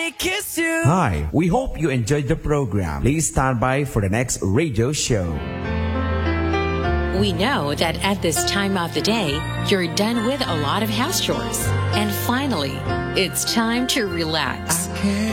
kiss you. Hi, we hope you enjoyed the program. Please stand by for the next radio show. We know that at this time of the day, you're done with a lot of house chores. And finally, it's time to relax.